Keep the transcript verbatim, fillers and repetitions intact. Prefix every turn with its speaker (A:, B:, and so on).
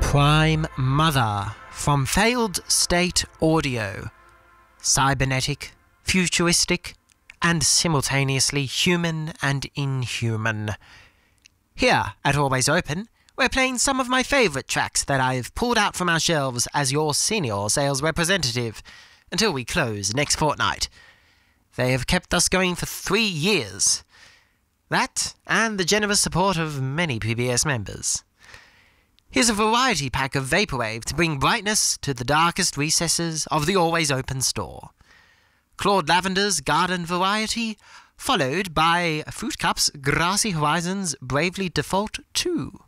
A: Prime Mother from Failed State Audio. Cybernetic, futuristic, and simultaneously human and inhuman. Here at Always Open, we're playing some of my favourite tracks that I've pulled out from our shelves as your senior sales representative until we close next fortnight. They have kept us going for three years. That, and the generous support of many P B S members. Here's a variety pack of Vaporwave to bring brightness to the darkest recesses of the Always Open store. Claude Lavender's Garden Variety, followed by Fruit Cup's Grassy Horizons Bravely Default two.